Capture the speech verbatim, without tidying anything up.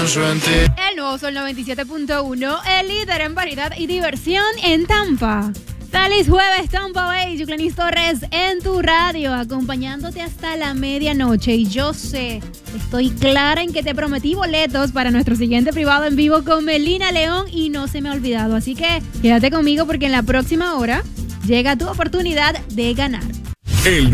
pienso en ti. El nuevo Sol noventa y siete punto uno, el líder en variedad y diversión en Tampa. Feliz jueves, Tampa Bay. Yuclanis Torres en tu radio, acompañándote hasta la medianoche. Y yo sé, estoy clara en que te prometí boletos para nuestro siguiente privado en vivo con Melina León y no se me ha olvidado. Así que quédate conmigo porque en la próxima hora llega tu oportunidad de ganar. El